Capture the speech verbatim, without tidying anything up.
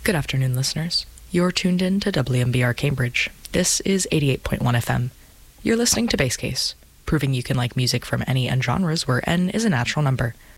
Good afternoon, listeners. You're tuned in to W M B R Cambridge. This is eighty-eight point one F M. You're listening to Bass Case, proving you can like music from any and genres where N is a natural number.